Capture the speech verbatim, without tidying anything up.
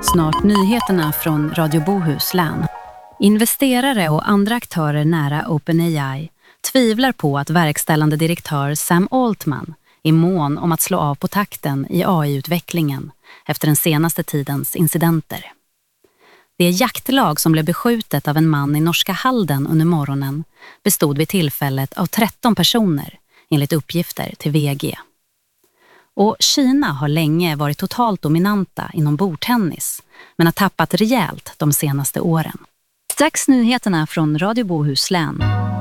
Snart nyheterna från Radio Bohuslän. Investerare och andra aktörer nära OpenAI tvivlar på att verkställande direktör Sam Altman är mån om att slå av på takten i A I-utvecklingen efter den senaste tidens incidenter. Det jaktlag som blev beskjutet av en man i norska Halden under morgonen bestod vid tillfället av tretton personer, enligt uppgifter till V G. Och Kina har länge varit totalt dominanta inom bordtennis, men har tappat rejält de senaste åren. Strax nyheterna från Radio Bohuslän.